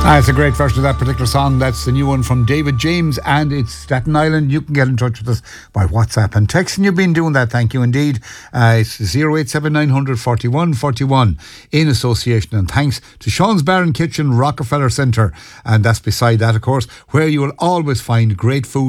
It's a great version of that particular song. That's the new one from David James, and it's Staten Island. You can get in touch with us by WhatsApp and text, and you've been doing that. Thank you indeed. It's 087900 41 41 in association, and thanks to Sean's Bar and Kitchen, Rockefeller Centre, and that's beside that, of course, where you will always find great food